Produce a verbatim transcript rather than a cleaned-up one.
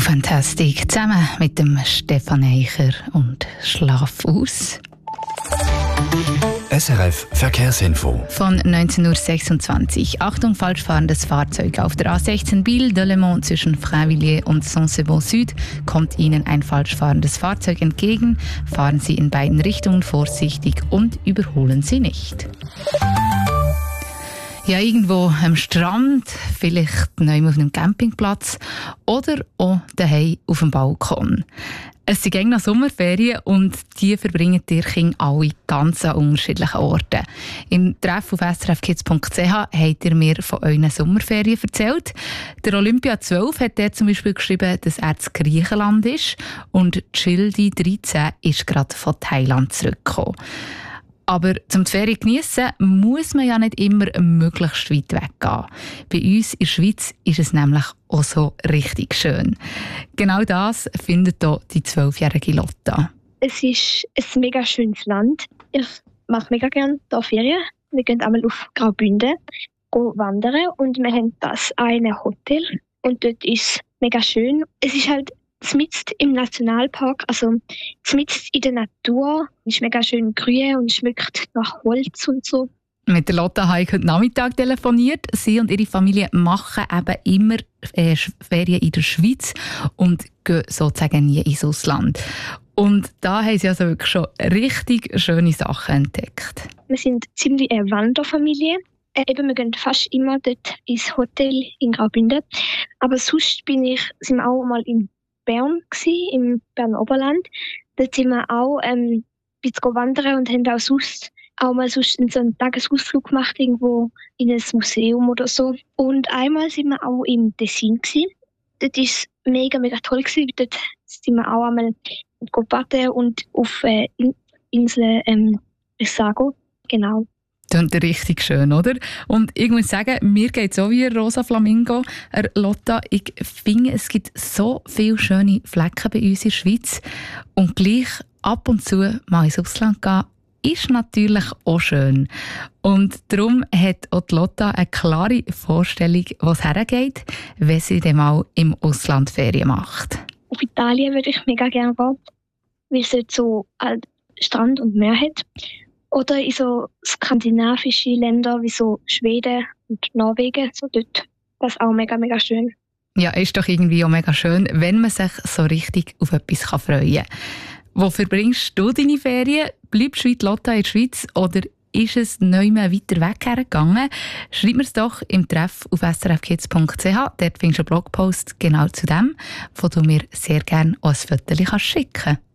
Fantastic, zusammen mit dem Stefan Eicher und Schlaf aus. S R F Verkehrsinfo. Von neunzehn Uhr sechsundzwanzig. Achtung, falsch fahrendes Fahrzeug. Auf der A sechzehn Biel-Delemont zwischen Frainvilliers und Saint-Sebon-Süd kommt Ihnen ein falsch fahrendes Fahrzeug entgegen. Fahren Sie in beiden Richtungen vorsichtig und überholen Sie nicht. Ja, irgendwo am Strand, vielleicht neu auf einem Campingplatz oder auch daheim auf dem Balkon. Es sind noch Sommerferien und die verbringen die Kinder alle ganz an unterschiedlichen Orten. Im Treff auf s r f kids punkt c h habt ihr mir von euren Sommerferien erzählt. Der Olympia zwölf hat dort zum Beispiel geschrieben, dass er zu Griechenland ist und Childi dreizehn ist gerade von Thailand zurückgekommen. Aber zum die Ferien geniessen muss man ja nicht immer möglichst weit weggehen. Bei uns in der Schweiz ist es nämlich auch so richtig schön. Genau das findet hier die zwölfjährige Lotta. Es ist ein mega schönes Land. Ich mache mega gerne hier Ferien. Wir gehen einmal auf Graubünden wandern und wir haben das eine Hotel und dort ist es mega schön. Es ist halt mitten im Nationalpark, also mitten in der Natur. Es ist mega schön grün und schmeckt nach Holz und so. Mit der Lotta habe ich heute Nachmittag telefoniert. Sie und ihre Familie machen eben immer äh, Ferien in der Schweiz und gehen sozusagen nie ins Ausland. Und da haben sie also wirklich schon richtig schöne Sachen entdeckt. Wir sind ziemlich eine Wanderfamilie. Äh, eben, wir gehen fast immer dort ins Hotel in Graubünden. Aber sonst bin ich, sind wir auch mal in Bern gsi, im Berner Oberland. Dort sind wir auch ähm, ein bisschen wandern und haben auch sonst auch mal sonst so einen Tagesausflug gemacht, irgendwo in ein Museum oder so. Und einmal sind wir auch im Tessin gsi. Dort war es mega, mega toll gewesen. Dort sind wir auch einmal baden und auf äh, Insel ähm, Ressago. Genau. Das ist richtig schön, oder? Und ich muss sagen, mir geht es so wie Rosa Flamingo. Er, Lotta, ich finde, es gibt so viele schöne Flecken bei uns in der Schweiz. Und gleich ab und zu mal ins Ausland gehen, ist natürlich auch schön. Und darum hat auch die Lotta eine klare Vorstellung, wo es hergeht, wenn sie dann mal im Ausland Ferien macht. Auf Italien würde ich mega gerne gehen, weil es dort so halt Strand und Meer hat. Oder in so skandinavische Länder wie so Schweden und Norwegen, so dort. Das ist auch mega, mega schön. Ja, ist doch irgendwie auch mega schön, wenn man sich so richtig auf etwas freuen kann. Wo verbringst du deine Ferien? Bleibst du wie die Lotta in der Schweiz oder ist es neu weiter weg hergegangen? Schreib mir es doch im Treff auf s r f kids punkt c h. Dort findest du einen Blogpost genau zu dem, wo du mir sehr gerne auch ein Foto schicken kannst.